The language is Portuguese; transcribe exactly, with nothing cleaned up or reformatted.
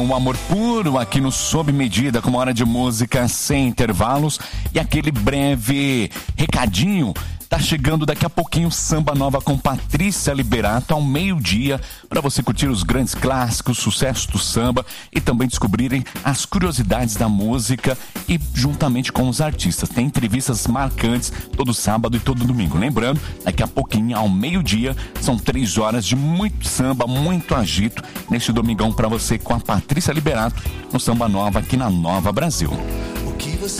o amor puro aqui no Sob Medida, com uma hora de música sem intervalos e aquele breve recadinho. Tá chegando daqui a pouquinho Samba Nova com Patrícia Liberato ao meio-dia, para você curtir os grandes clássicos, sucessos do samba e também descobrirem as curiosidades da música e juntamente com os artistas. Tem entrevistas marcantes todo sábado e todo domingo. Lembrando, daqui a pouquinho ao meio-dia são três horas de muito samba, muito agito neste domingão para você com a Patrícia Liberato no Samba Nova aqui na Nova Brasil. O que você